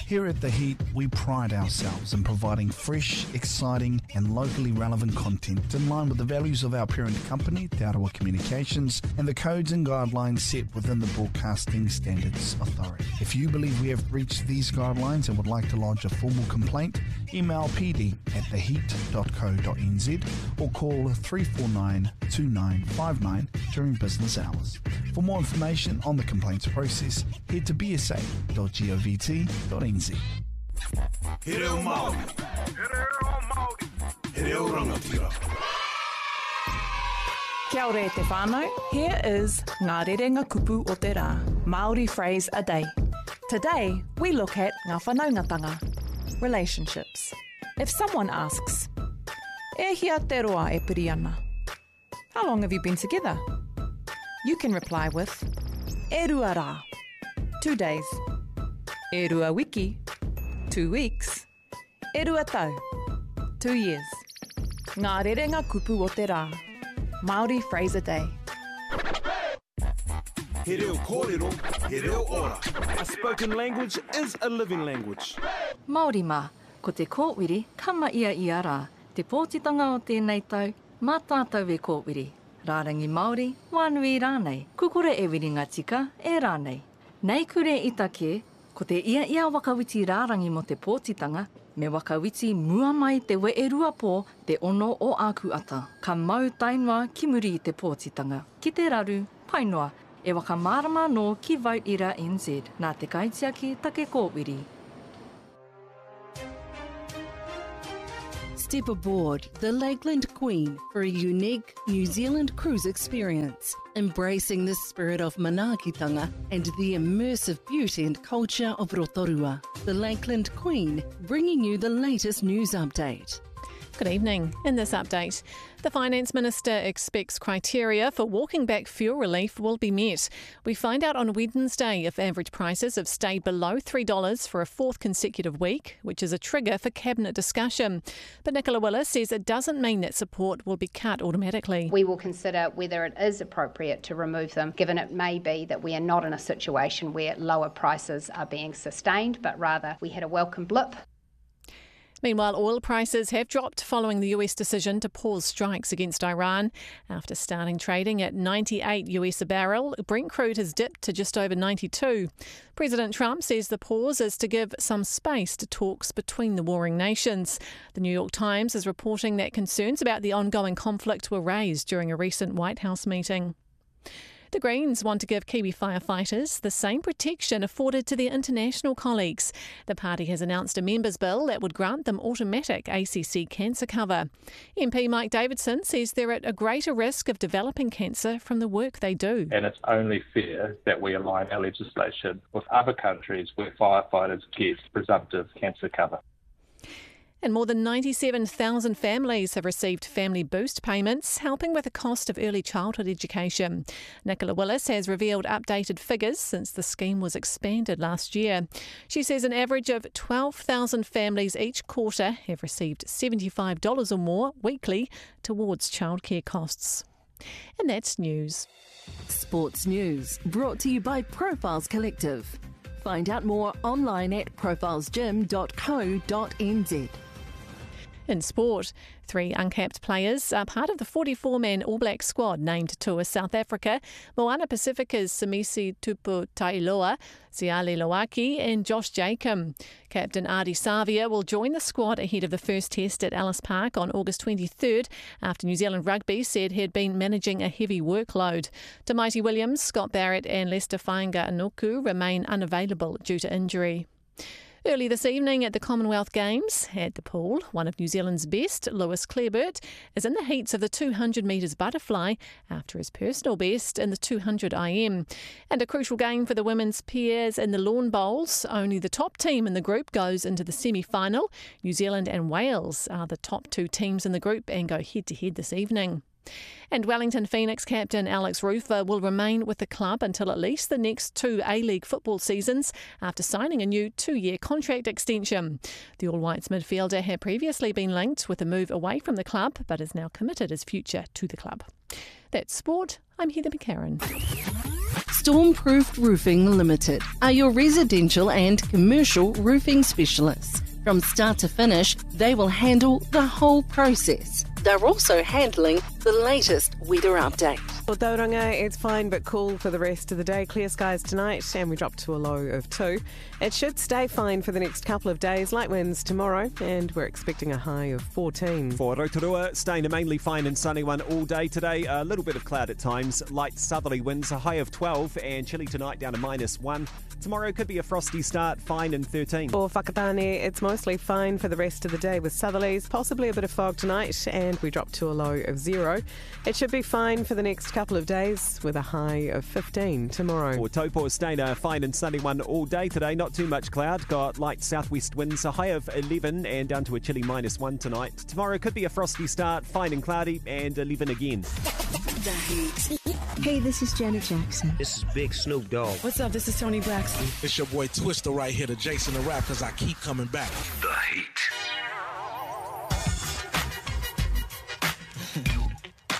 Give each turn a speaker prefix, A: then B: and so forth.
A: Here at The Heat, we pride ourselves in providing fresh, exciting and locally relevant content in line with the values of our parent company, Te Arawa Communications, and the codes and guidelines set within the Broadcasting Standards Authority. If you believe we have breached these guidelines and would like to lodge a formal complaint, email pd@theheat.co.nz or call 349 2959 during business hours. For more information on the complaints process, head to bsa.govt.nz.
B: He reo Māori. He reo rangatira.
C: Kia ora e te whānau. Here is Ngā Rerenga Kupu o te Rā, Māori phrase a day. Today, we look at ngā whanaungatanga, relationships. If someone asks, e hia te roa e piri ana? How long have you been together? You can reply with, e rua rā, 2 days. E rua wiki, 2 weeks. E rua tau, 2 years. Ngā Rerenga Kupu o te Rā, Māori phrase a day.
B: He reo kōrero, he reo ora. A spoken language is a living language.
D: Māori mā, ko te kōwiri kama ia rā. Te pōtitanga o tēnei tau, mā tātou e kōwiri. Rārangi Māori, wānui rānei. Kukore e wiringa tika, e rānei. Nei kure i take, ko te ia wakawiti rārangi mo te pōtitanga, me wakawiti mua mai te we e rua pō te ono o āku ata. Ka mau tainua ki muri i te pōtitanga. Ki te raru, painoa, e waka mārama no ki Vote Ira NZ, nā te kaitiaki take kōwiri.
E: Step aboard the Lakeland Queen for a unique New Zealand cruise experience, embracing the spirit of manaakitanga and the immersive beauty and culture of Rotorua. The Lakeland Queen, bringing you the latest news update.
F: Good evening. In this update, the Finance Minister expects criteria for walking back fuel relief will be met. We find out on Wednesday if average prices have stayed below $3 for a fourth consecutive week, which is a trigger for Cabinet discussion. But Nicola Willis says it doesn't mean that support will be cut automatically.
G: We will consider whether it is appropriate to remove them, given it may be that we are not in a situation where lower prices are being sustained, but rather we had a welcome blip.
F: Meanwhile, oil prices have dropped following the US decision to pause strikes against Iran. After starting trading at $98 a barrel, Brent crude has dipped to just over 92. President Trump says the pause is to give some space to talks between the warring nations. The New York Times is reporting that concerns about the ongoing conflict were raised during a recent White House meeting. The Greens want to give Kiwi firefighters the same protection afforded to their international colleagues. The party has announced a members' bill that would grant them automatic ACC cancer cover. MP Mike Davidson says they're at a greater risk of developing cancer from the work they do.
H: And it's only fair that we align our legislation with other countries where firefighters get presumptive cancer cover.
F: And more than 97,000 families have received Family Boost payments, helping with the cost of early childhood education. Nicola Willis has revealed updated figures since the scheme was expanded last year. She says an average of 12,000 families each quarter have received $75 or more weekly towards childcare costs. And that's news.
E: Sports news brought to you by Profiles Collective. Find out more online at profilesgym.co.nz.
F: In sport, 3 uncapped players are part of the 44-man All Black squad named to tour South Africa. Moana Pacifica's Samisi Tuputailoa, Siale Loaki and Josh Jacob. Captain Ardie Savia will join the squad ahead of the first test at Ellis Park on August 23rd after New Zealand Rugby said he had been managing a heavy workload. Tamaiti Williams, Scott Barrett and Lester Fainga'a-Nuku remain unavailable due to injury. Early this evening at the Commonwealth Games at the pool, one of New Zealand's best, Lewis Clareburt, is in the heats of the 200 metres butterfly after his personal best in the 200 IM. And a crucial game for the women's pairs in the lawn bowls. Only the top team in the group goes into the semi-final. New Zealand and Wales are the top 2 teams in the group and go head-to-head this evening. And Wellington Phoenix captain Alex Rufer will remain with the club until at least the next 2 A-League football seasons after signing a new 2-year contract extension. The All Whites midfielder had previously been linked with a move away from the club but has now committed his future to the club. That's sport. I'm Heather McCarran.
E: Stormproof Roofing Limited are your residential and commercial roofing specialists. From start to finish, they will handle the whole process. They're also handling the latest weather update.
I: For Tauranga, it's fine but cool for the rest of the day. Clear skies tonight and we drop to a low of 2. It should stay fine for the next couple of days. Light winds tomorrow and we're expecting a high of 14.
J: For Rotorua, staying a mainly fine and sunny one all day today. A little bit of cloud at times. Light southerly winds, a high of 12 and chilly tonight down to -1. Tomorrow could be a frosty start, fine and 13.
I: For Whakatane, it's mostly fine for the rest of the day with southerlies, possibly a bit of fog tonight and we drop to a low of 0. It should be fine for the next couple of days with a high of 15 tomorrow.
J: For Taupo, staying a fine and sunny one all day today. Not too much cloud. Got light southwest winds, a high of 11 and down to a chilly -1 tonight. Tomorrow could be a frosty start, fine and cloudy and 11 again.
K: The Heat.
L: Hey, this is Janet Jackson.
M: This is Big Snoop Dogg.
N: What's up? This is Tony Braxton.
O: It's your boy Twister right here, the Jason the Rap, because I keep coming back.
M: The Heat.